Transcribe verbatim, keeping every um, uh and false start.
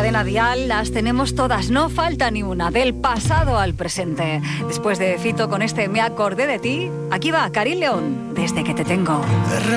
Cadena Dial las tenemos todas, no falta ni una, del pasado al presente. Después de Fito con este Me acordé de ti, aquí va Karin León, Desde que te tengo.